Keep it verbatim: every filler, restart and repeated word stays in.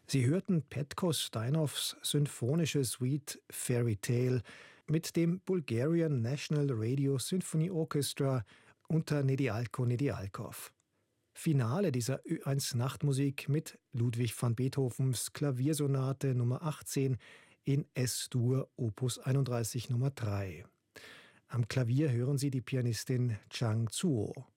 Sie hörten Petko Steinhoffs symphonische Suite Fairy Tale mit dem Bulgarian National Radio Symphony Orchestra unter Nedialko Nedialkov. Finale dieser Ö eins Nachtmusik mit Ludwig van Beethovens Klaviersonate Nummer achtzehn in S-Dur Opus einunddreißig Nummer drei. Am Klavier hören Sie die Pianistin Chang Zuo.